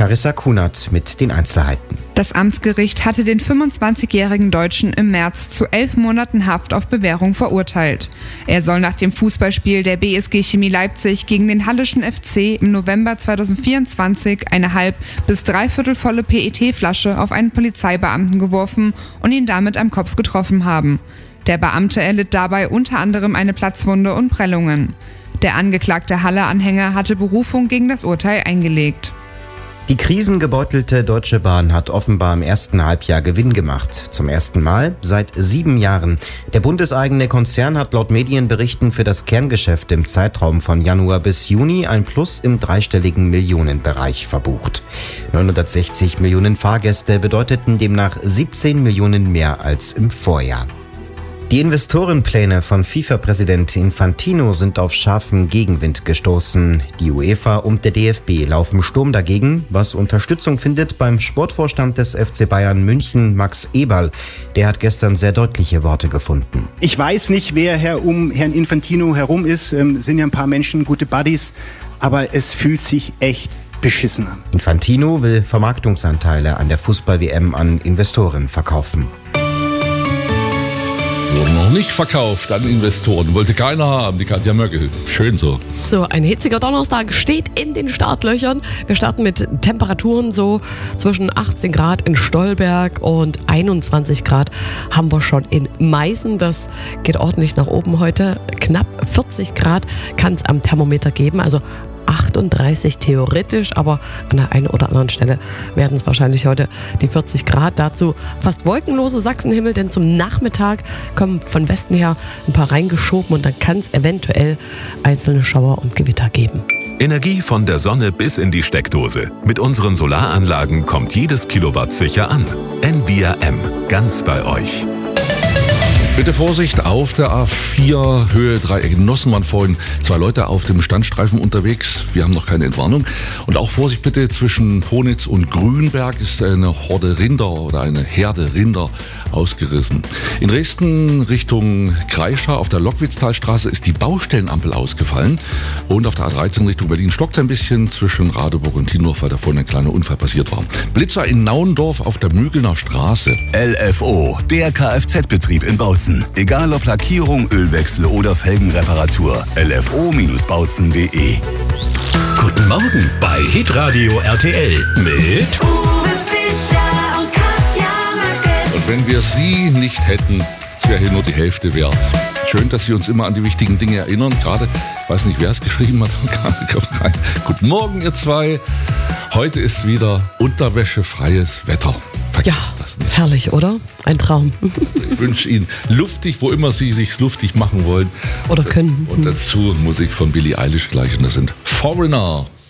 Carissa Kunert mit den Einzelheiten. Das Amtsgericht hatte den 25-jährigen Deutschen im März zu 11 Monaten Haft auf Bewährung verurteilt. Er soll nach dem Fußballspiel der BSG Chemie Leipzig gegen den Halleschen FC im November 2024 eine halb- bis dreiviertelvolle PET-Flasche auf einen Polizeibeamten geworfen und ihn damit am Kopf getroffen haben. Der Beamte erlitt dabei unter anderem eine Platzwunde und Prellungen. Der angeklagte Halle-Anhänger hatte Berufung gegen das Urteil eingelegt. Die krisengebeutelte Deutsche Bahn hat offenbar im ersten Halbjahr Gewinn gemacht. Zum ersten Mal seit 7 Jahren. Der bundeseigene Konzern hat laut Medienberichten für das Kerngeschäft im Zeitraum von Januar bis Juni ein Plus im dreistelligen Millionenbereich verbucht. 960 Millionen Fahrgäste bedeuteten demnach 17 Millionen mehr als im Vorjahr. Die Investorenpläne von FIFA-Präsident Infantino sind auf scharfen Gegenwind gestoßen. Die UEFA und der DFB laufen Sturm dagegen, was Unterstützung findet beim Sportvorstand des FC Bayern München, Max Eberl. Der hat gestern sehr deutliche Worte gefunden. Ich weiß nicht, wer um Herrn Infantino herum ist. Sind ja ein paar Menschen, gute Buddies, aber es fühlt sich echt beschissen an. Infantino will Vermarktungsanteile an der Fußball-WM an Investoren verkaufen. Wurden noch nicht verkauft an Investoren. Wollte keiner haben, die Katja Möckel. Schön so. So, ein hitziger Donnerstag steht in den Startlöchern. Wir starten mit Temperaturen so zwischen 18 Grad in Stolberg und 21 Grad haben wir schon in Meißen. Das geht ordentlich nach oben heute. Knapp 40 Grad kann es am Thermometer geben, also 38 theoretisch, aber an der einen oder anderen Stelle werden es wahrscheinlich heute die 40 Grad. Dazu fast wolkenlose Sachsenhimmel, denn zum Nachmittag kommen von Westen her ein paar reingeschoben und dann kann es eventuell einzelne Schauer und Gewitter geben. Energie von der Sonne bis in die Steckdose. Mit unseren Solaranlagen kommt jedes Kilowatt sicher an. Envia M, ganz bei euch. Bitte Vorsicht auf der A4 Höhe Dreieck. Genossen waren vorhin 2 Leute auf dem Standstreifen unterwegs. Wir haben noch keine Entwarnung. Und auch Vorsicht bitte, zwischen Honitz und Grünberg ist eine Horde Rinder oder eine Herde Rinder ausgerissen. In Dresden Richtung Kreischa auf der Lockwitztalstraße ist die Baustellenampel ausgefallen. Und auf der A13 Richtung Berlin stockt es ein bisschen zwischen Radeburg und Tiendorf, weil da vorhin ein kleiner Unfall passiert war. Blitzer in Naundorf auf der Mügelner Straße. LFO, der Kfz-Betrieb in Bautzen. Egal ob Lackierung, Ölwechsel oder Felgenreparatur. LFO-Bautzen.de. Guten Morgen bei Hitradio RTL mit Uwe Fischer und Katja Möckel. Und wenn wir sie nicht hätten, es wäre hier nur die Hälfte wert. Schön, dass Sie uns immer an die wichtigen Dinge erinnern. Gerade, ich weiß nicht, wer es geschrieben hat. Guten Morgen, ihr zwei. Heute ist wieder unterwäschefreies Wetter. Vergesst das nicht. Herrlich, oder? Ein Traum. Ich wünsche Ihnen luftig, wo immer Sie sich's luftig machen wollen. Oder können. Und dazu Musik von Billie Eilish gleich. Und das sind Foreigner.